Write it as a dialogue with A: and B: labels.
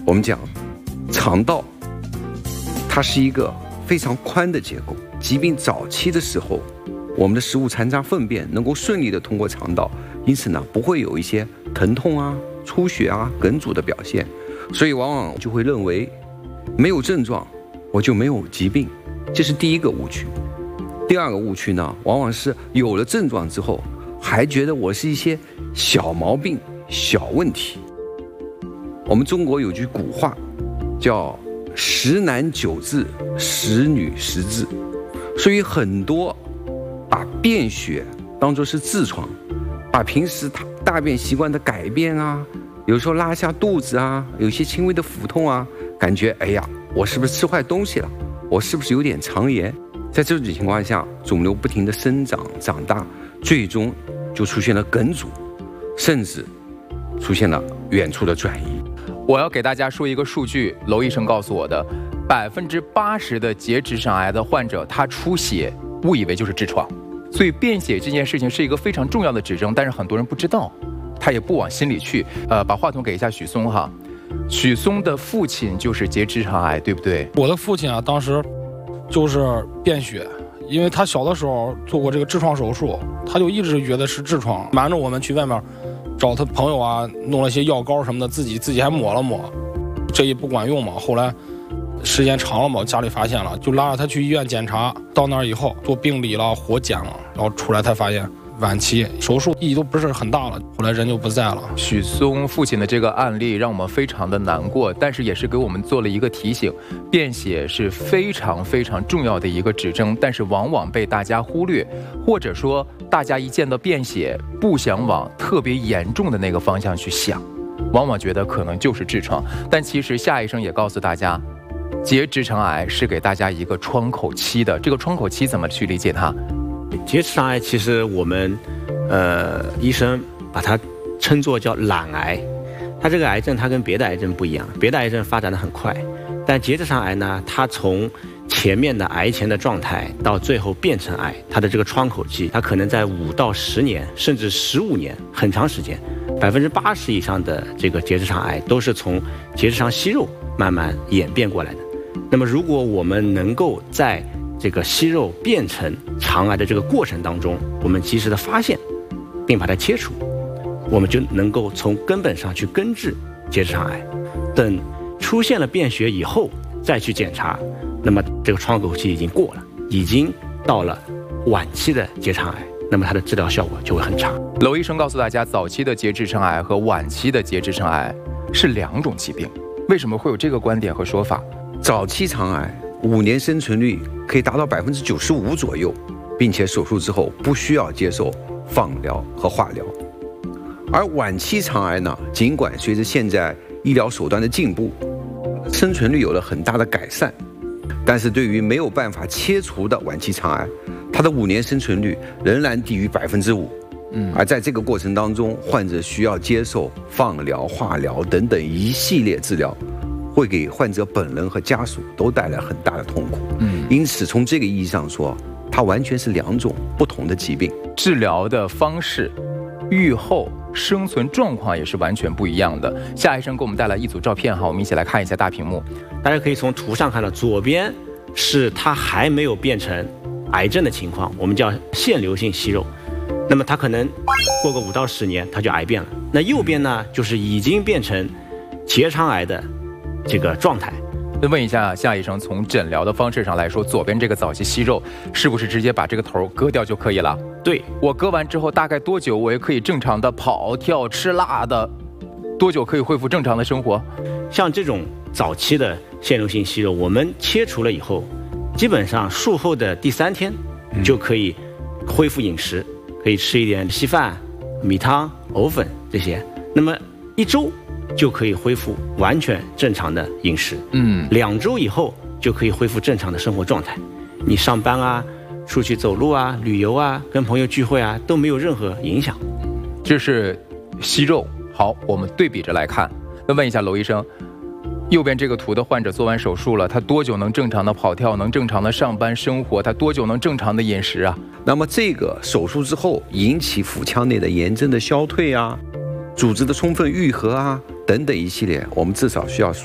A: 我们讲肠道，它是一个非常宽的结构。疾病早期的时候，我们的食物残渣粪便能够顺利的通过肠道，因此呢，不会有一些疼痛啊、出血啊、梗阻的表现。所以往往就会认为没有症状我就没有疾病，这是第一个误区。第二个误区呢，往往是有了症状之后，还觉得我是一些小毛病、小问题。我们中国有句古话叫10男9痔，10女10痔，所以很多把便血当作是痔疮，把平时大便习惯的改变啊，有时候拉下肚子啊，有些轻微的腹痛啊，感觉哎呀，我是不是吃坏东西了？我是不是有点肠炎？在这种情况下，肿瘤不停的生长长大，最终就出现了梗阻，甚至出现了远处的转移。
B: 我要给大家说一个数据，娄医生告诉我的，80%的结直肠癌的患者，他出血误以为就是痔疮，所以便血这件事情是一个非常重要的指征，但是很多人不知道，他也不往心里去。把话筒给一下许嵩哈，许嵩的父亲就是结直肠癌，对不对？
C: 我的父亲啊，当时就是便血，因为他小的时候做过这个痔疮手术，他就一直觉得是痔疮，瞒着我们去外面找他朋友啊，弄了些药膏什么的，自己还抹了抹，这也不管用嘛。后来时间长了嘛，家里发现了，就拉着他去医院检查。到那儿以后做病理了，活检了，然后出来才发现晚期，手术意义都不是很大了。后来人就不在了。
B: 许嵩父亲的这个案例让我们非常的难过，但是也是给我们做了一个提醒：便血是非常非常重要的一个指征，但是往往被大家忽略，或者说大家一见到便血不想往特别严重的那个方向去想，往往觉得可能就是痔疮。但其实夏医生也告诉大家，结直肠癌是给大家一个窗口期的，这个窗口期怎么去理解它？
D: 结直肠癌其实我们医生把它称作叫懒癌，它这个癌症它跟别的癌症不一样，别的癌症发展的很快，但结直肠癌呢，它从前面的癌前的状态到最后变成癌，它的这个窗口期，它可能在5到10年，甚至15年，很长时间。80%以上的这个结直肠癌都是从结直肠息肉慢慢演变过来的。那么如果我们能够在这个息肉变成肠癌的这个过程当中，我们及时的发现并把它切除，我们就能够从根本上去根治结直肠癌。等出现了便血以后再去检查，那么这个窗口期已经过了，已经到了晚期的结肠癌，那么它的治疗效果就会很差。
B: 娄医生告诉大家，早期的结直肠癌和晚期的结直肠癌是2种疾病，为什么会有这个观点和说法？
A: 早期肠癌5年生存率可以达到95%左右，并且手术之后不需要接受放疗和化疗。而晚期肠癌呢，尽管随着现在医疗手段的进步，生存率有了很大的改善，但是对于没有办法切除的晚期肠癌，它的5年生存率仍然低于5%。而在这个过程当中，患者需要接受放疗、化疗等等一系列治疗，会给患者本人和家属都带来很大的痛苦。因此从这个意义上说，它完全是2种不同的疾病，
B: 治疗的方式、预后、生存状况也是完全不一样的。夏医生给我们带来一组照片哈，我们一起来看一下大屏幕。
D: 大家可以从图上看到，左边是它还没有变成癌症的情况，我们叫腺瘤性息肉，那么它可能过个5到10年它就癌变了。那右边呢，就是已经变成结肠癌的这个状态。
B: 问一下夏医生，从诊疗的方式上来说，左边这个早期息肉是不是直接把这个头割掉就可以了？
D: 对，
B: 我割完之后大概多久我也可以正常的跑跳吃辣的，多久可以恢复正常的生活？
D: 像这种早期的腺瘤性息肉，我们切除了以后，基本上术后的第3天就可以恢复饮食，可以吃一点稀饭、米汤、藕粉这些，那么1周就可以恢复完全正常的饮食，2周以后就可以恢复正常的生活状态。你上班啊、出去走路啊、旅游啊、跟朋友聚会啊，都没有任何影响。
B: 这是息肉。好，我们对比着来看。那问一下娄医生，右边这个图的患者做完手术了，他多久能正常的跑跳，能正常的上班生活？他多久能正常的饮食啊？
A: 那么这个手术之后引起腹腔内的炎症的消退啊，组织的充分愈合啊等等一系列，我们至少需要